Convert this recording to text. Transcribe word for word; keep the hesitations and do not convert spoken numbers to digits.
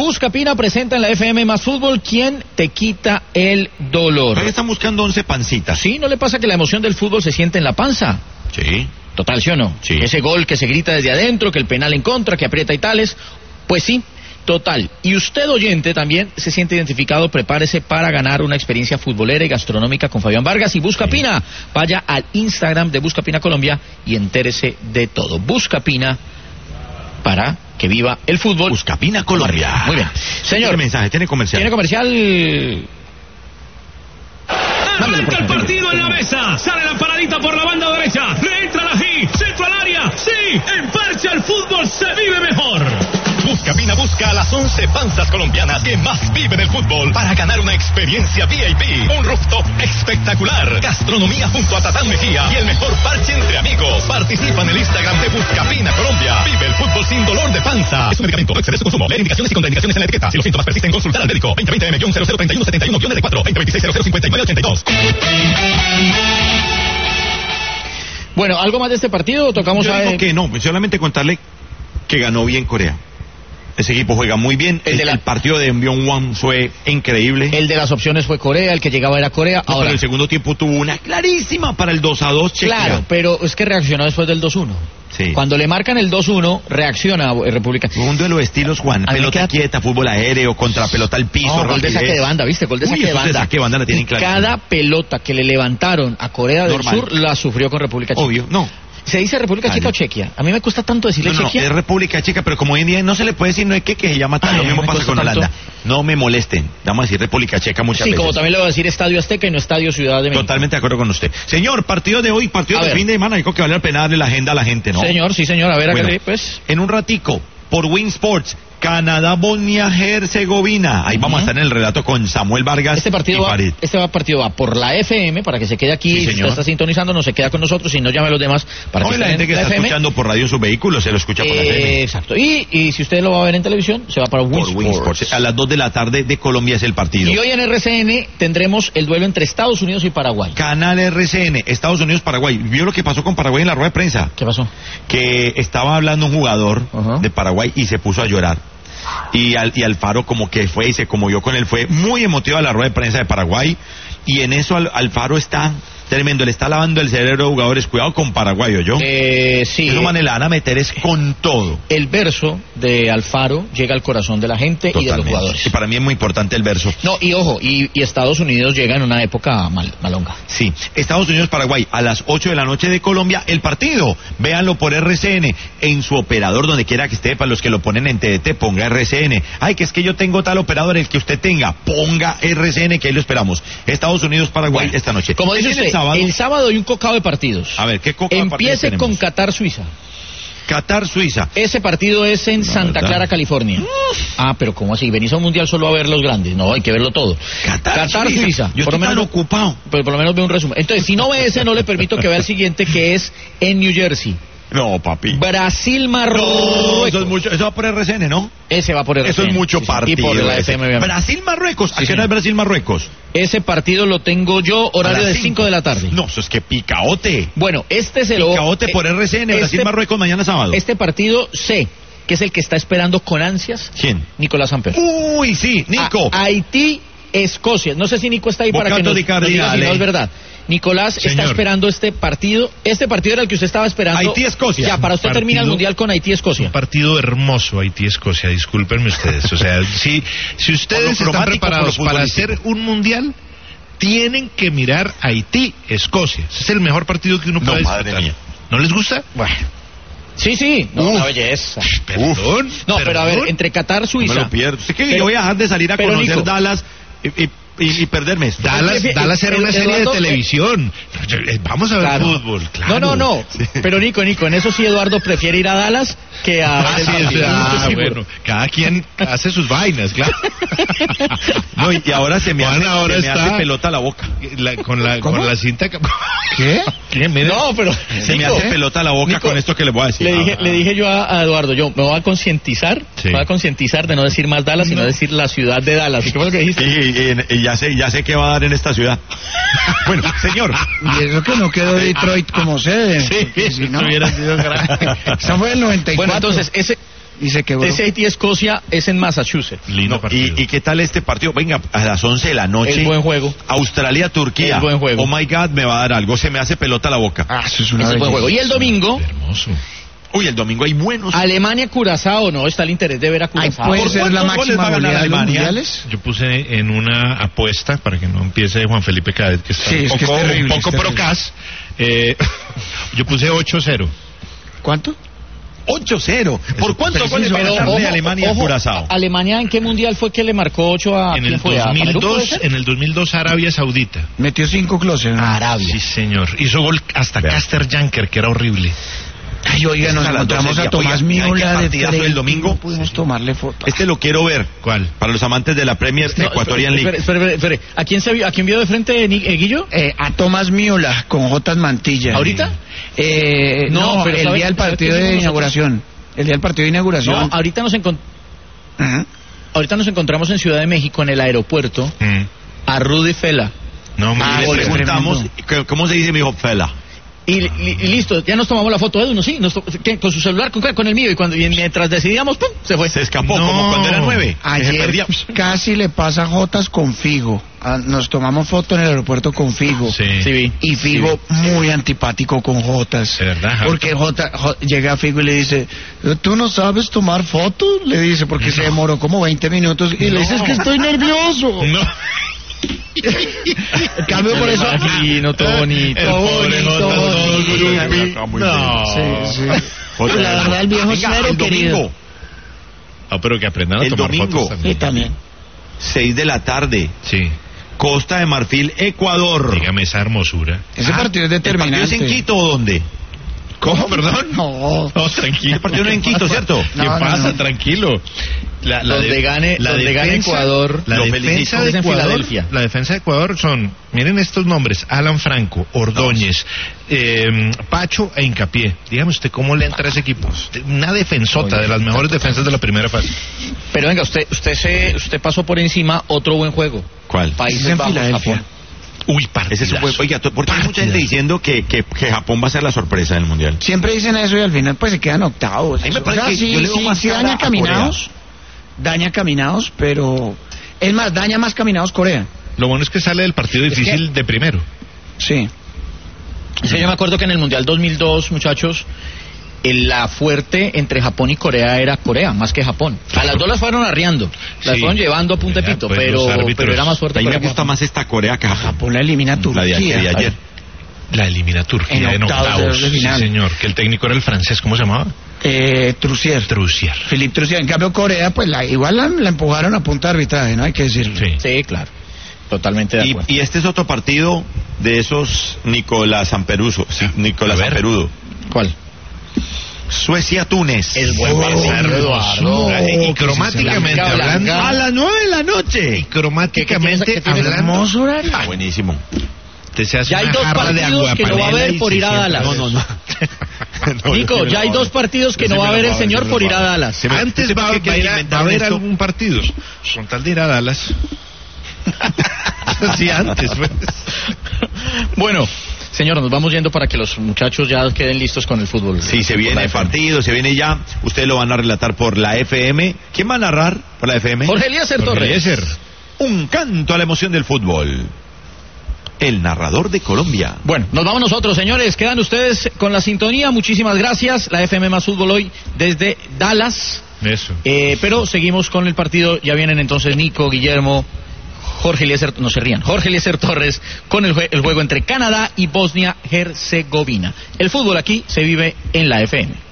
Buscapina presenta en la F M más fútbol. ¿Quién te quita el dolor? Ahí están buscando once pancitas. ¿Sí? ¿No le pasa que la emoción del fútbol se siente en la panza? Sí. Total, ¿sí o no? Sí. Ese gol que se grita desde adentro, que el penal en contra, que aprieta y tales. Pues sí, total. Y usted, oyente, también se siente identificado. Prepárese para ganar una experiencia futbolera y gastronómica con Fabián Vargas y Buscapina. Vaya al Instagram de Buscapina Colombia y entérese de todo. Buscapina para que viva el fútbol. Buscapina Colombia. Muy bien. Señor. Tiene mensaje, tiene comercial. Tiene comercial. Arranca el partido en la mesa. Sale la paradita por la banda derecha. Le entra la G. Centro al área. Sí. En Parcha el fútbol se vive mejor. Buscapina busca a las once panzas colombianas que más viven el fútbol para ganar una experiencia V I P. Un rooftop espectacular. Gastronomía junto a Tatán Mejía y el mejor parche entre amigos. Participa en el Instagram de Buscapina Colombia. Vive el fútbol sin dolor de panza. Es un medicamento. No excede su consumo. Lee indicaciones y contraindicaciones en la etiqueta. Si los síntomas persisten, consultar al médico. veinte veinte M cero cero treinta y uno setenta y uno D cuatro. veinte veintiséis cero cero cincuenta y nueve ochenta y dos. Bueno, ¿algo más de este partido o tocamos Yo a... digo que no, solamente contarle que ganó bien Corea. Ese equipo juega muy bien. El, el, la... el partido de Byung-won fue increíble. El de las opciones fue Corea, el que llegaba era Corea. No, Ahora, pero el segundo tiempo tuvo una clarísima para el dos a dos. Claro, Chequia. pero es que reaccionó después del dos uno. Sí. Cuando le marcan el dos uno, reacciona República. Un duelo de estilos, Juan. Pelota queda... quieta, fútbol aéreo, contra pelota al piso. No, gol de saque de banda, ¿viste? Gol de saque Uy, de banda. De saque de banda la tienen clarísima. Cada pelota que le levantaron a Corea del Normal. Sur la sufrió con República Checa. Obvio, no. ¿Se dice República Checa o Chequia? A mí me cuesta tanto decirle no, no, Chequia. No, es República Checa, pero como hoy en día no se le puede decir no es que, que se llama tal. Lo mismo pasa con Holanda. Tanto. No me molesten. Vamos a decir República Checa muchas sí, veces. Sí, como también le voy a decir Estadio Azteca y no Estadio Ciudad de México. Totalmente de acuerdo con usted. Señor, partido de hoy, partido a de ver. fin de semana. Digo que vale la pena darle la agenda a la gente, ¿no? Señor, sí, señor. A ver, bueno, acá, pues. En un ratico, por Win Sports, Canadá, Bosnia, Herzegovina. Ahí uh-huh. vamos a estar en el relato con Samuel Vargas. Este partido, y va, Farid. este va partido va por la F M para que se quede aquí. Sí, si usted está sintonizando, no se queda con nosotros, si no llame a los demás para no, que la gente que la está F M. escuchando por radio en sus vehículos se lo escucha por eh, la F M. Exacto. Y, y si usted lo va a ver en televisión, se va para Win por Win Sports. Sports. A las dos de la tarde de Colombia es el partido. Y hoy en R C N tendremos el duelo entre Estados Unidos y Paraguay. Canal R C N, Estados Unidos, Paraguay. ¿Vio lo que pasó con Paraguay en la rueda de prensa? ¿Qué pasó? Que estaba hablando un jugador uh-huh. de Paraguay y se puso a llorar. Y, al, y Alfaro como que fue y se conmovió con él, fue muy emotiva la rueda de prensa de Paraguay, y en eso Al, Alfaro está tremendo, le está lavando el cerebro a jugadores. Cuidado con Paraguay, ¿oyó? Eh, sí. Eso, man, le van a meter es con todo. El verso de Alfaro llega al corazón de la gente. Totalmente. Y de los jugadores. Y para mí es muy importante el verso. No, y ojo, y, y Estados Unidos llega en una época mal, malonga. Sí, Estados Unidos, Paraguay, a las ocho de la noche de Colombia, el partido. Véanlo por R C N, en su operador, donde quiera que esté. Para los que lo ponen en T D T, ponga R C N. Ay, que es que yo tengo tal operador, el que usted tenga, ponga R C N, que ahí lo esperamos. Estados Unidos, Paraguay, bueno, esta noche. Como dice usted, el sábado, el sábado hay un cocado de partidos. A ver, ¿qué cocado de partidos Empiece tenemos? con Qatar, Suiza. Qatar, Suiza. Ese partido es en no, Santa ¿verdad? Clara, California. Uf. Ah, pero ¿cómo así? ¿Venís a un mundial solo a ver los grandes? No, hay que verlo todo. Qatar, Qatar Suiza. Suiza. Yo por estoy lo menos, tan ocupado. Pero por lo menos veo un resumen. Entonces, si no ve ese, no le permito que vea el siguiente, que es en New Jersey. No, papi. Brasil, Marruecos. No, eso, es mucho, eso va por R C N, ¿no? Ese va por R C N. Eso es mucho sí, partido. Y por la F M, Brasil, Marruecos. ¿A sí, qué hora es Brasil, Marruecos? Ese partido lo tengo yo, horario de cinco de la tarde. No, eso es que picaote. Bueno, este es el... Picaote por R C N, este, Brasil, Marruecos, mañana sábado. Este partido sé que es el que está esperando con ansias. ¿Quién? Nicolás Samper. Uy, sí, Nico. A Haití, Escocia. No sé si Nico está ahí Bocato para que nos, di nos diga si no es verdad. Nicolás Señor. Está esperando este partido. Este partido era el que usted estaba esperando. Haití-Escocia. Ya, para usted partido, termina el Mundial con Haití-Escocia. Un partido hermoso, Haití-Escocia. Discúlpenme ustedes. O sea, si, si ustedes están preparados para hacer un Mundial, tienen que mirar Haití-Escocia. Es el mejor partido que uno puede no, disfrutar. Madre mía. ¿No les gusta? Bueno. Sí, sí, no, una belleza. Perdón. No, perdón. Pero a ver, entre Qatar, Suiza. No me lo pierdo. Sé que pero, yo voy a dejar de salir a conocer Nico, Dallas y, y, y, y perderme esto. Dallas, el, Dallas era el, una el, serie Eduardo, de televisión. Eh, Vamos a ver claro. fútbol, claro. No, no, no. Sí. Pero Nico, Nico, en eso sí Eduardo prefiere ir a Dallas que a... Ah, sí, sí, ah, bueno, cada quien hace sus vainas, claro. No, y, y ahora se me, Juan hace, ahora se me está hace pelota la boca. La, con, la, con la cinta... ¿Qué? ¿Qué? No, pero... Se Nico, me hace pelota la boca Nico, con esto que le voy a decir. Le dije, ah, le dije yo a, a Eduardo, yo me voy a concientizar, sí. me voy a concientizar de no decir más Dallas, sino no. decir la ciudad de Dallas. ¿Qué fue lo que dijiste? Y, y, y ya sé, ya sé qué va a dar en esta ciudad. Bueno, señor. Y eso que no quedó Detroit como sede. Sí, si no hubiera sido grave. Eso fue el noventa y cuatro. Bueno, entonces, ese... Y se quebró. T C y Escocia es en Massachusetts. Lindo No, partido. y, ¿Y qué tal este partido? Venga, a las once de la noche. Es buen juego. Australia-Turquía. Es buen juego. Oh my God, me va a dar algo. Se me hace pelota la boca. Ah, eso es una Es un buen juego. Y el domingo, Hermoso. Uy, el domingo hay buenos. Alemania-Curazao, no, está el interés de ver a Ahí Curazao. puede ¿Por ser la cuántos goles máxima va a ganar goleada de los Alemania? mundiales. Yo puse en una apuesta, para que no empiece Juan Felipe Cadet, que está Sí, un es que poco, es terrible, un poco es terrible. procas. Eh, yo puse ocho cero. ¿Cuánto? ocho cero. ¿Por cuántos goles va a Pero, ganarle ojo, Alemania a ojo, Curazao? ¿Alemania en qué mundial fue que le marcó ocho a En quién el fue? ¿A Camerún, puede dos mil dos, ser? en el dos mil dos Arabia Saudita. Metió cinco closes. ¿no? Arabia. Sí, señor. Hizo gol hasta Vea. Caster Janker, que era horrible. Ay, oiga, nos Es a las encontramos doce del a día. Tomás Oiga, ¿hay Miola qué de partidazo frente, el domingo? no pudimos tomarle foto. Este lo quiero ver. ¿Cuál? Para los amantes de la Premier No, Ecuatorian espere, League. espere, espere, espere. ¿A quién, se vio, ¿A quién vio de frente, Ni- eh, Guillo? Eh, a Tomás Miola con Jotas Mantilla. ¿Ahorita? Eh, No, no, pero el ¿sabe- día del sabe partido qué de hicimos inauguración. El día del partido de inauguración. No, ahorita nos, encon- Ajá. ahorita nos encontramos en Ciudad de México, en el aeropuerto, Mm. a Rudy Fela. No, me Y Ah, le gol, preguntamos, tremendo. ¿cómo se dice mi hijo Fela? Y, li- y listo, ya nos tomamos la foto de uno, sí, nos to- ¿qué? Con su celular, ¿con qué? Con el mío, y cuando y mientras decidíamos, ¡pum!, se fue. Se escapó No. como cuando era nueve. que se Ayer perdía. casi le pasa a Jotas con Figo. Ah, nos tomamos foto en el aeropuerto con Figo. Sí. Sí, vi. Y Figo muy antipático con Jotas. ¿De verdad, Javi? Porque Jota, Jo- llega a Figo y le dice, ¿tú no sabes tomar fotos? Le dice, porque se demoró como veinte minutos. Y le dice, es que estoy nervioso. No. En cambio, por eso... Imagino, todo bonito. El Todo pobre bonito, Jota, todo bonito. grupi. No. Sí, sí. Joder, La verdad, el viejo venga, cero el querido. domingo, Ah, pero que aprendan a El tomar domingo. fotos también. Sí, también. seis de la tarde. Sí. Costa de Marfil, Ecuador. Dígame esa hermosura. Ese Ah, partido es ¿El partido determinante. es en Quito o dónde? ¿Cómo, perdón? No. No, tranquilo. El partido no es en Quito, ¿cierto? ¿Qué No, no, pasa? no. Tranquilo. La, Donde de- gane- donde gane Ecuador, la lo defensa felicito. de Es en Ecuador, Filadelfia. la defensa de Ecuador son, miren estos nombres: Alan Franco, Ordóñez, eh, Pacho e Hincapié. Dígame usted cómo le entra a ese equipo. Una defensota, de las mejores defensas de la primera fase. Pero venga, usted usted se usted pasó por encima otro buen juego. ¿Cuál? Países Es en Bajos, Filadelfia. Japón. Uy, partidazo. Ese es un buen- Oiga, porque hay mucha gente Partidazo. diciendo que, que, que Japón va a ser la sorpresa del Mundial. Siempre dicen eso y al final pues se quedan octavos. A mí me O parece sea, que sí, yo le veo sí, más sí cara daña a caminados, daña caminados, pero es más, daña más caminados Corea. Lo bueno es que sale del partido Es difícil de primero. Sí. Sí, yo me acuerdo que en el Mundial dos mil dos, muchachos, el- la fuerte entre Japón y Corea era Corea, más que Japón. A las dos las fueron arriando, las Sí. fueron llevando a punta de Ya, pito, pues, pero, los árbitros. pero era más fuerte A mí me Corea que gusta Japón. más esta Corea que Japón. Japón la elimina a La de, Turquía. de ayer. La elimina Turquía En en octavos octavos. de Sí, final. señor. Que el técnico era el francés, ¿cómo se llamaba? Eh, Trussier. Trussier. Philippe Trussier. En cambio Corea, pues la, igual la, la empujaron a punta de arbitraje, ¿no? Hay que decirlo. Sí. Sí, claro, totalmente de Y, acuerdo. y este es otro partido de esos Nicolás Amperuso. Sí, Nicolás A ver. Amperudo. ¿Cuál? Suecia-Túnez. Es buen Oh, partido, Eduardo. Y Oh, cromáticamente que se la- hablando. A las nueve de la noche. Y cromáticamente ¿Qué- qué tiene- qué tiene- hablando. Hermoso horario. Ah, buenísimo. Te se hace Ya hay una dos jarra de partidos que no va a aguapanela haber y por ir a se sienta. Dallas. No, no, no. No, Nico, yo sí me ya hay lo dos hago. partidos que Yo no sí va a me lo ver el hago, señor yo sí me por lo ir a hago. Dallas. Sí, me- Antes sí, va, ¿por qué va a ir a, inventaron va a haber esto? algún partido. Con tal de ir a Dallas. Sí, antes, pues. Bueno, señor, nos vamos yendo para que los muchachos ya queden listos con el fútbol. Sí, se Por viene la el F M. partido, se viene ya. Ustedes lo van a relatar por la F M. ¿Quién va a narrar por la F M? Jorge Eliezer Jorge Torres. Eliezer. Un canto a la emoción del fútbol. El narrador de Colombia. Bueno, nos vamos nosotros, señores. Quedan ustedes con la sintonía. Muchísimas gracias. La F M más fútbol hoy desde Dallas. Eso. Eh, pero seguimos con el partido. Ya vienen entonces Nico, Guillermo, Jorge Eliezer, no se rían, Jorge Eliezer Torres con el, jue- el juego entre Canadá y Bosnia-Herzegovina. El fútbol aquí se vive en la F M.